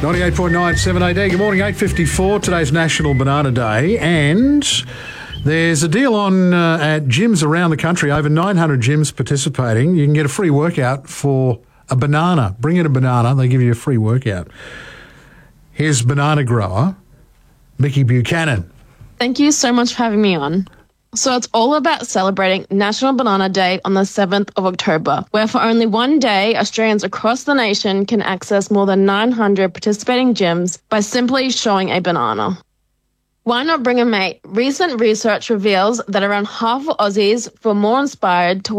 98.9 7AD. Good morning, 8:54. Today's National Banana Day, and there's a deal on at gyms around the country. Over 900 gyms participating. You can get a free workout for a banana. Bring in a banana, they give you a free workout. Here's banana grower Mickey Buchanan. Thank you so much for having me on. So it's all about celebrating National Banana Day on the 7th of October, where for only one day, Australians across the nation can access more than 900 participating gyms by simply showing a banana. Why not bring a mate? Recent research reveals that around half of Aussies feel more inspired to